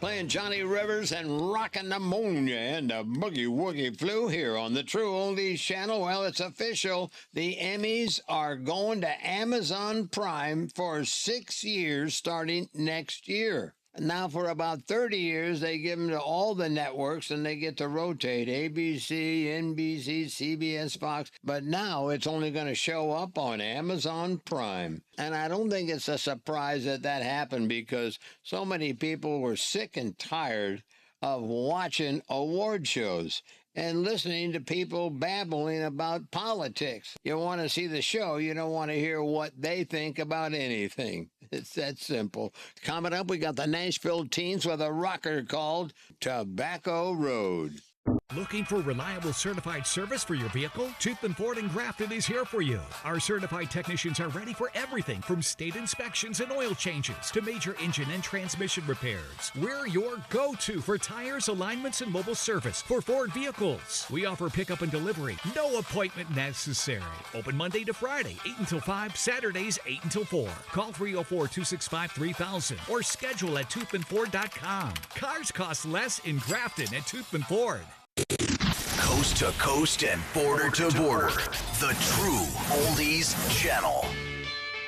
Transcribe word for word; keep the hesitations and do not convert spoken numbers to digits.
playing Johnny Rivers and rockin' pneumonia and the boogie woogie flu here on the True Oldies channel. Well, it's official. The Emmys are going to Amazon Prime for six years starting next year. Now, for about thirty years, they give them to all the networks and they get to rotate A B C, N B C, C B S, Fox. But now it's only going to show up on Amazon Prime. And I don't think it's a surprise that that happened because so many people were sick and tired of watching award shows and listening to people babbling about politics. You want to see the show, you don't want to hear what they think about anything. It's that simple. Coming up, we got the Nashville Teens with a rocker called Tobacco Road. Looking for reliable certified service for your vehicle? Toothman Ford in Grafton is here for you. Our certified technicians are ready for everything from state inspections and oil changes to major engine and transmission repairs. We're your go-to for tires, alignments, and mobile service for Ford vehicles. We offer pickup and delivery. No appointment necessary. Open Monday to Friday, eight until five, Saturdays, eight until four. Call three oh four, two six five, three thousand or schedule at toothman ford dot com. Cars cost less in Grafton at Toothman Ford. Coast to coast and border to border. The True Oldies Channel.